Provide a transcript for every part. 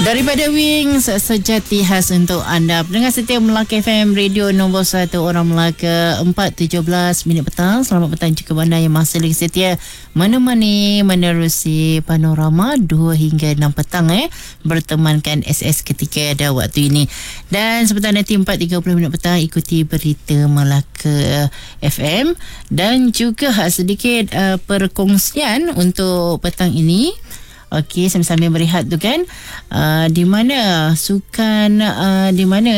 Daripada Wings, sejati khas untuk anda. Pendengar setia Melaka FM, radio nombor 1 orang Melaka, 4.17 minit petang. Selamat petang juga anda yang masih lagi setia menemani menerusi panorama 2 hingga 6 petang bertemankan SS ketika ada waktu ini. Dan sebentar nanti 4.30 minit petang ikuti berita Melaka FM dan juga sedikit perkongsian untuk petang ini. Okey, sambil-sambil berehat tu kan. Di mana sukan di mana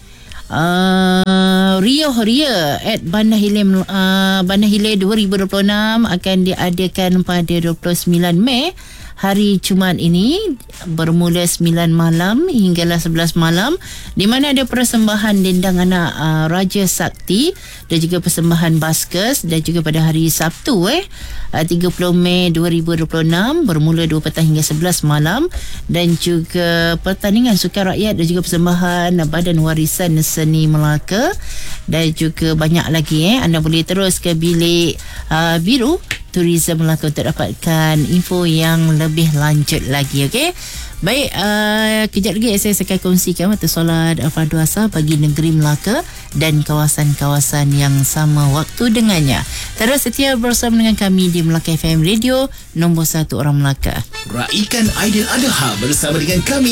Rio at Bandar Hilir 2026 akan diadakan pada 29 Mei hari Jumaat ini, bermula 9 malam hinggalah 11 malam, di mana ada persembahan dendang anak Raja Sakti dan juga persembahan baskers. Dan juga pada hari Sabtu 30 Mei 2026 bermula 2 petang hingga 11 malam, dan juga pertandingan sukan rakyat dan juga persembahan Badan Warisan Seni Melaka, dan juga banyak lagi. Anda boleh terus ke bilik biru Tourism Melaka untuk dapatkan info yang lebih lanjut lagi. Okey, baik, kejap lagi saya akan kongsikan waktu solat fardu asar bagi negeri Melaka dan kawasan-kawasan yang sama waktu dengannya. Terus setia bersama dengan kami di Melaka FM Radio nombor 1 orang Melaka. Raikan Aidil Adha bersama dengan kami